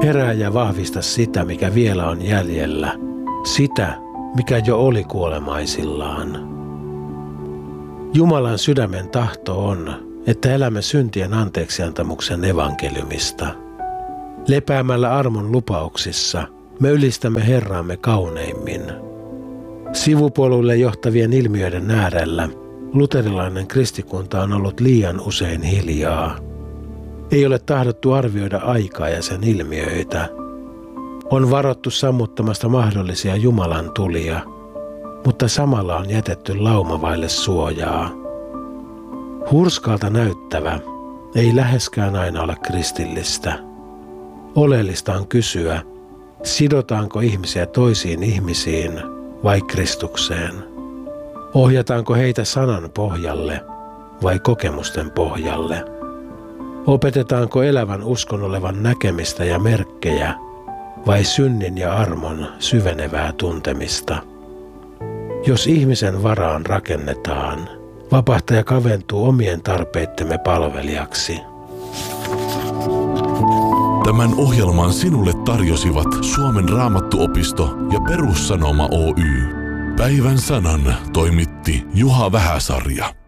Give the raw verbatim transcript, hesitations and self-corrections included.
Herää ja vahvista sitä, mikä vielä on jäljellä. Sitä, mikä jo oli kuolemaisillaan. Jumalan sydämen tahto on, että elämme syntien anteeksiantamuksen evankeliumista. Lepäämällä armon lupauksissa me ylistämme Herraamme kauneimmin. Sivupoluille johtavien ilmiöiden äärellä luterilainen kristikunta on ollut liian usein hiljaa. Ei ole tahdottu arvioida aikaa ja sen ilmiöitä. On varattu sammuttamasta mahdollisia Jumalan tulia, mutta samalla on jätetty lauma vaille suojaa. Hurskalta näyttävä ei läheskään aina ole kristillistä. Oleellista on kysyä, sidotaanko ihmisiä toisiin ihmisiin vai Kristukseen? Ohjataanko heitä sanan pohjalle vai kokemusten pohjalle? Opetetaanko elävän uskon olevan näkemistä ja merkkejä vai synnin ja armon syvenevää tuntemista? Jos ihmisen varaan rakennetaan, vapahtaja kaventuu omien tarpeittemme palvelijaksi. Tämän ohjelman sinulle tarjosivat Suomen Raamattuopisto ja Perussanoma Oy. Päivän sanan toimitti Juha Vähäsarja.